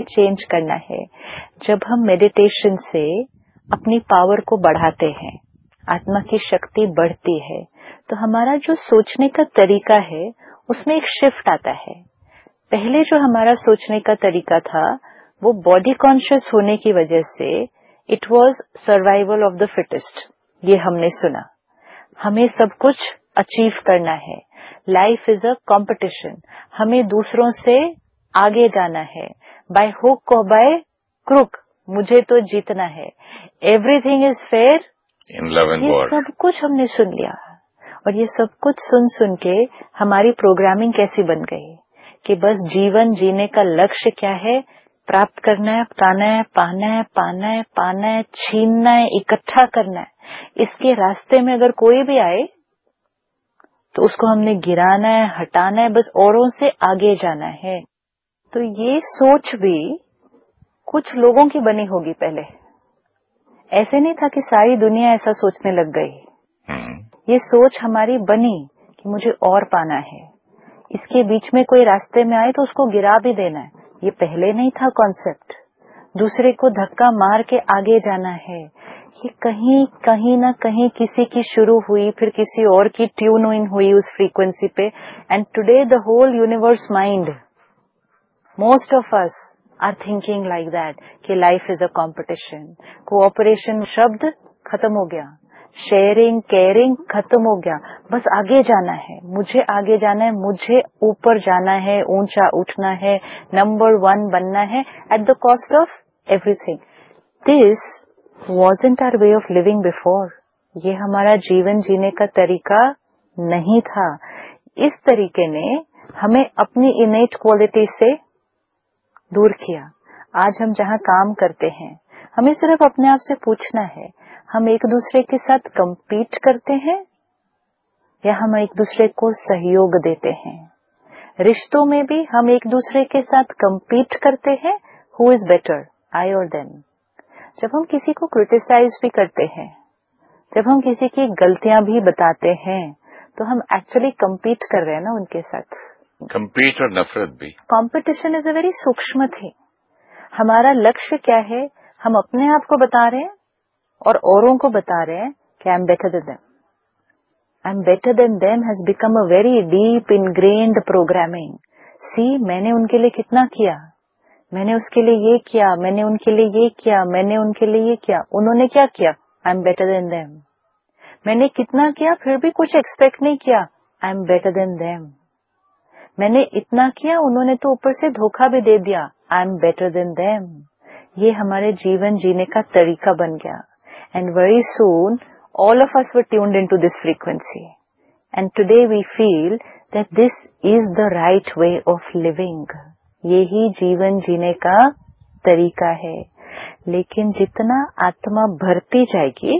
Change करना है। जब हम मेडिटेशन से अपनी पावर को बढ़ाते हैं, आत्मा की शक्ति बढ़ती है, तो हमारा जो सोचने का तरीका है उसमें एक शिफ्ट आता है। पहले जो हमारा सोचने का तरीका था वो बॉडी कॉन्शियस होने की वजह से it was survival of the fittest. ये हमने सुना, हमें सब कुछ अचीव करना है, लाइफ इज अ कॉम्पिटिशन, हमें दूसरों से आगे जाना है, बाय हुक और बाय क्रुक मुझे तो जीतना है, everything is fair in love and war. सब कुछ हमने सुन लिया। और ये सब कुछ सुन सुन के हमारी प्रोग्रामिंग कैसी बन गई कि बस जीवन जीने का लक्ष्य क्या है, प्राप्त करना है, पाना है, पाना है, पाना है, पाना है, छीनना है, इकट्ठा करना है। इसके रास्ते में अगर कोई भी आए तो उसको हमने गिराना है, हटाना है, बस औरों से आगे जाना है। तो ये सोच भी कुछ लोगों की बनी होगी पहले। ऐसे नहीं था कि सारी दुनिया ऐसा सोचने लग गई। ये सोच हमारी बनी कि मुझे और पाना है, इसके बीच में कोई रास्ते में आए तो उसको गिरा भी देना है। ये पहले नहीं था कॉन्सेप्ट। दूसरे को धक्का मार के आगे जाना है, ये कहीं ना कहीं किसी की शुरू हुई, फिर किसी और की ट्यून इन हुई उस फ्रीक्वेंसी पे। And today the whole universe mind, most of us are thinking like that कि life is a competition. Cooperation शब्द खत्म हो गया, शेयरिंग केयरिंग खत्म हो गया, बस आगे जाना है, मुझे आगे जाना है, मुझे ऊपर जाना है, ऊंचा उठना है, नंबर 1 बनना है at the cost of everything. This wasn't our way of living before। ये हमारा जीवन जीने का तरीका नहीं था। इस तरीके ने हमें अपनी इनेट क्वालिटी से दूर किया। आज हम जहाँ काम करते हैं, हमें सिर्फ अपने आप से पूछना है, हम एक दूसरे के साथ compete करते हैं या हम एक दूसरे को सहयोग देते हैं। रिश्तों में भी हम एक दूसरे के साथ compete करते हैं, who is better, I or them। जब हम किसी को क्रिटिसाइज भी करते हैं, जब हम किसी की गलतियां भी बताते हैं, तो हम एक्चुअली compete कर रहे हैं ना उनके साथ। compete और नफरत भी। कंपटीशन इज अ वेरी सूक्ष्म थिंग। हमारा लक्ष्य क्या है, हम अपने आप को बता रहे हैं और औरों को बता रहे हैं कि I am better than them. I am better than them has become a very deep ingrained programming. सी, मैंने उनके लिए कितना किया, मैंने उसके लिए ये किया, मैंने उनके लिए ये किया, मैंने उनके लिए ये किया, उन्होंने क्या किया, I am better than them. मैंने कितना किया फिर भी कुछ एक्सपेक्ट नहीं किया, I am better than them. मैंने इतना किया, उन्होंने तो ऊपर से धोखा भी दे दिया, I am better than them. ये हमारे जीवन जीने का तरीका बन गया। And very soon all of us were tuned into this frequency and today we feel that this is the right way of living. यही जीवन जीने का तरीका है। लेकिन जितना आत्मा भरती जाएगी,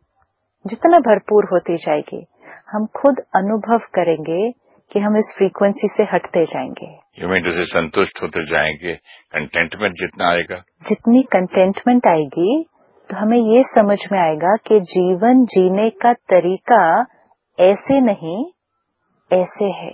जितना भरपूर होती जाएगी, हम खुद अनुभव करेंगे कि हम इस फ्रीक्वेंसी से हटते जाएंगे। यू मीन टू से संतुष्ट होते जाएंगे। कंटेंटमेंट जितना आएगा, जितनी कंटेंटमेंट आएगी, तो हमें ये समझ में आएगा कि जीवन जीने का तरीका ऐसे नहीं ऐसे है।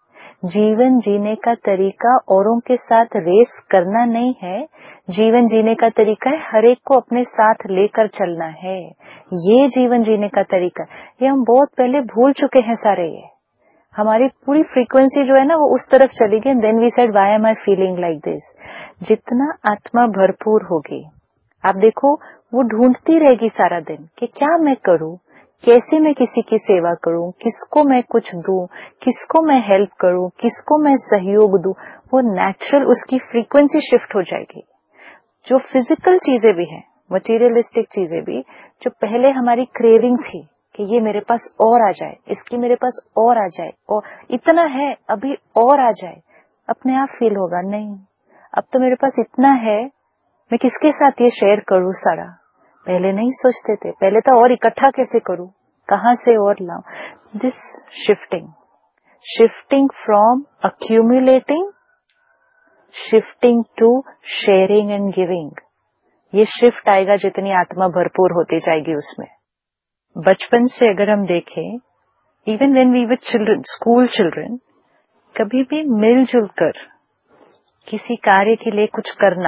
जीवन जीने का तरीका औरों के साथ रेस करना नहीं है। जीवन जीने का तरीका है हर एक को अपने साथ लेकर चलना है। ये जीवन जीने का तरीका, ये हम बहुत पहले भूल चुके हैं सारे। ये हमारी पूरी फ्रीक्वेंसी जो है ना, वो उस तरफ चली गई। Then we said why am I feeling like this. जितना आत्मा भरपूर होगी, आप देखो, वो ढूंढती रहेगी सारा दिन कि क्या मैं करूं, कैसे मैं किसी की सेवा करूं, किसको मैं कुछ दूं, किसको मैं हेल्प करूं, किसको मैं सहयोग दूं। वो नेचुरल उसकी फ्रीक्वेंसी शिफ्ट हो जाएगी। जो फिजिकल चीजें भी हैं, मटेरियलिस्टिक चीजें भी, जो पहले हमारी क्रेविंग थी कि ये मेरे पास और आ जाए, इसकी मेरे पास और आ जाए, और इतना है अभी और आ जाए, अपने आप फील होगा नहीं, अब तो मेरे पास इतना है, मैं किसके साथ ये शेयर करूं सारा। पहले नहीं सोचते थे, पहले तो और इकट्ठा कैसे करूं, कहां से और लाऊं। This shifting from accumulating, shifting to sharing and giving. ये शिफ्ट आएगा जितनी आत्मा भरपूर होती जाएगी उसमें। बचपन से अगर हम देखें, even when we were children, school children, कभी भी मिलजुल कर किसी कार्य के लिए कुछ करना,